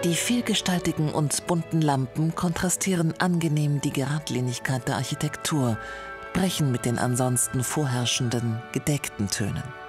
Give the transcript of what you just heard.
Die vielgestaltigen und bunten Lampen kontrastieren angenehm die Geradlinigkeit der Architektur, brechen mit den ansonsten vorherrschenden, gedeckten Tönen.